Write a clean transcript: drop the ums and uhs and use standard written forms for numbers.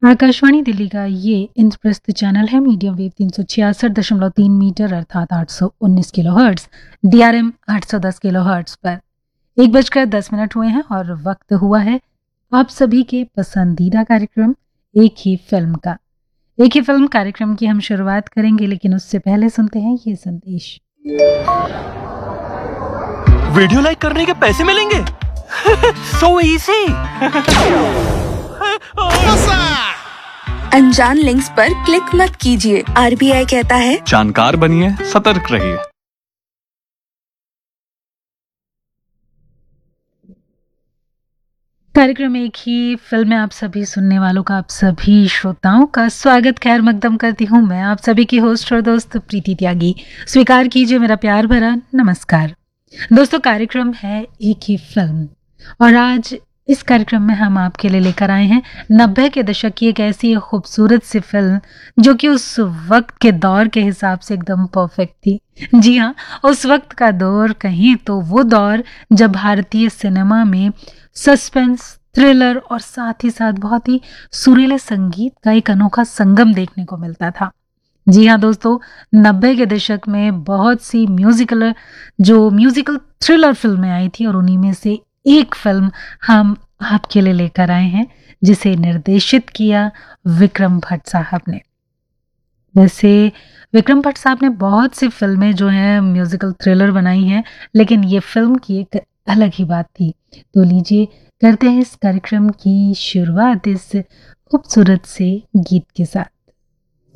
आकाशवाणी दिल्ली का ये इंद्रप्रस्थ चैनल है। मीडियम वेव 366.3 मीटर अर्थात 819 किलोहर्ट्ज, DRM 810 किलोहर्ट्ज पर 1:10 हुए हैं और वक्त हुआ है आप सभी के पसंदीदा कार्यक्रम एक ही फिल्म का। एक ही फिल्म कार्यक्रम की हम शुरुआत करेंगे, लेकिन उससे पहले सुनते हैं ये संदेश। वीडियो लाइक करने के पैसे मिलेंगे। So easy. अनजान लिंक्स पर क्लिक मत कीजिए। RBI कहता है जानकार बनिए, सतर्क रहिए। कार्यक्रम एक ही फिल्म में आप सभी सुनने वालों का, आप सभी श्रोताओं का स्वागत खैर मकदम करती हूँ मैं, आप सभी की होस्ट और दोस्त प्रीति त्यागी। स्वीकार कीजिए मेरा प्यार भरा नमस्कार। दोस्तों, कार्यक्रम है एक ही फिल्म और आज इस कार्यक्रम में हम आपके लिए लेकर आए हैं 90 के दशक की एक ऐसी खूबसूरत सी फिल्म जो कि उस वक्त के दौर के हिसाब से एकदम परफेक्ट थी। जी हाँ, उस वक्त का दौर कहीं तो वो दौर जब भारतीय सिनेमा में सस्पेंस, थ्रिलर और साथ ही साथ बहुत ही सुरीले संगीत का एक अनोखा संगम देखने को मिलता था। जी हाँ दोस्तों, 90 के दशक में बहुत सी म्यूजिकल थ्रिलर फिल्में आई थी और उन्हीं में से एक फिल्म हम आपके लिए लेकर आए हैं जिसे निर्देशित किया विक्रम भट्ट साहब ने। वैसे विक्रम भट्ट साहब ने बहुत सी फिल्में जो हैं म्यूजिकल थ्रिलर बनाई हैं, लेकिन ये फिल्म की एक अलग ही बात थी। तो लीजिए करते हैं इस कार्यक्रम की शुरुआत इस खूबसूरत से गीत के साथ।